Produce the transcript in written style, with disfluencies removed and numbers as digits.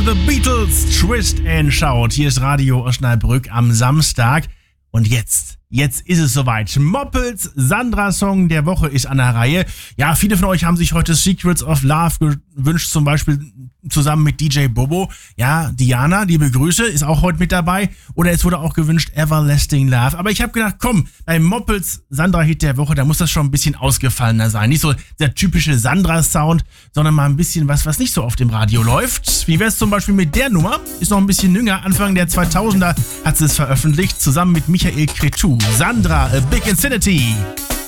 The Beatles, Twist and Shout. Hier ist Radio Osnabrück am Samstag. Und jetzt ist es soweit. Moppels Sandra-Song der Woche ist an der Reihe. Ja, viele von euch haben sich heute Secrets of Love gewünscht, zum Beispiel zusammen mit DJ Bobo. Ja, Diana, liebe Grüße, ist auch heute mit dabei. Oder es wurde auch gewünscht Everlasting Love. Aber ich habe gedacht, komm, bei Moppels Sandra-Hit der Woche, da muss das schon ein bisschen ausgefallener sein. Nicht so der typische Sandra-Sound, sondern mal ein bisschen was nicht so auf dem Radio läuft. Wie wär's zum Beispiel mit der Nummer? Ist noch ein bisschen jünger. Anfang der 2000er hat sie es veröffentlicht, zusammen mit Michael Cretu. Sandra, A Big Infinity.